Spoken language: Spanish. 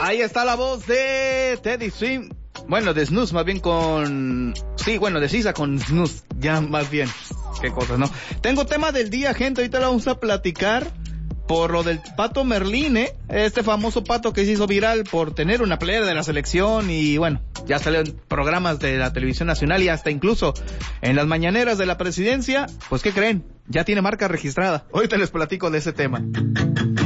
Ahí está la voz de Teddy Swim. Bueno, de Snooze, más bien de Sisa con Snooze, ya más bien. Qué cosas, ¿no? Tengo tema del día, gente, ahorita lo vamos a platicar por lo del Pato Merline, este famoso pato que se hizo viral por tener una playera de la selección y bueno, ya salió en programas de la televisión nacional y hasta incluso en las mañaneras de la presidencia. Pues, ¿qué creen? Ya tiene marca registrada. Ahorita les platico de ese tema.